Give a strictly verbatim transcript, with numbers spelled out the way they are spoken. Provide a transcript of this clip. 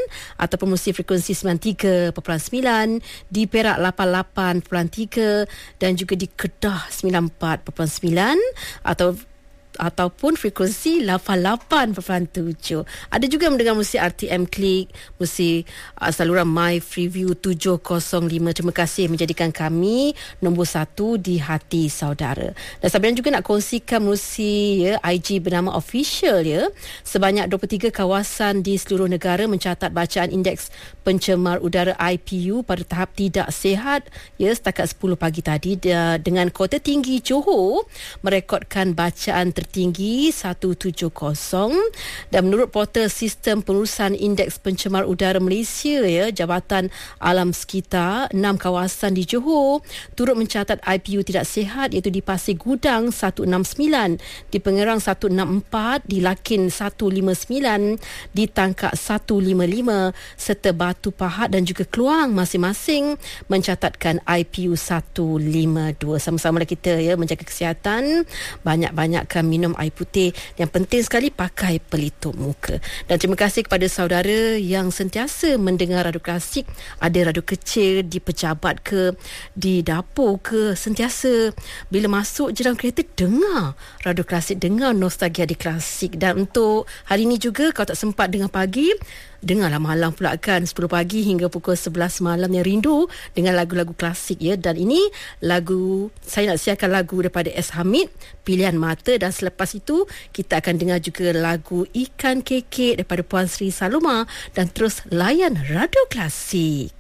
ataupun musim frekuensi sembilan puluh tiga perpuluhan sembilan, di Perak lapan puluh lapan perpuluhan tiga dan juga di Kedah sembilan puluh empat perpuluhan sembilan atau ataupun frekuensi lapan puluh lapan perpuluhan tujuh. Ada juga yang mendengar muzik R T M Click, muzik uh, saluran My Freeview tujuh kosong lima. Terima kasih menjadikan kami nombor satu di hati saudara. Dan sahabat juga nak kongsikan muzik ya, I G bernama Official ya. Sebanyak dua puluh tiga kawasan di seluruh negara mencatat bacaan indeks pencemar udara I P U pada tahap tidak sihat ya setakat sepuluh pagi tadi. Dia, dengan kota tinggi Johor merekodkan bacaan tertinggi seratus tujuh puluh dan menurut portal sistem pengurusan indeks pencemar udara Malaysia ya, Jabatan Alam Sekitar, enam kawasan di Johor turut mencatat I P U tidak sihat iaitu di Pasir Gudang seratus enam puluh sembilan, di Pengerang seratus enam puluh empat, di Lakin seratus lima puluh sembilan, di Tangkak seratus lima puluh lima serta Batu Pahat dan juga Keluang masing-masing mencatatkan I P U seratus lima puluh dua. Sama-sama kita ya menjaga kesihatan, banyak-banyakkan minum air putih, yang penting sekali pakai pelitup muka. Dan terima kasih kepada saudara yang sentiasa mendengar radio klasik, ada radio kecil di pejabat ke, di dapur ke, sentiasa bila masuk je dalam kereta dengar radio klasik, dengar Nostalgia di Klasik. Dan untuk hari ini juga kalau tak sempat dengar pagi, dengarlah malam pula kan, sepuluh pagi hingga pukul sebelas malam, yang rindu dengan lagu-lagu klasik ya. Dan ini lagu, saya nak siarkan lagu daripada S. Hamid, Pilihan Mata, dan selepas itu kita akan dengar juga lagu Ikan Kekek daripada Puan Sri Saloma, dan terus layan radio klasik.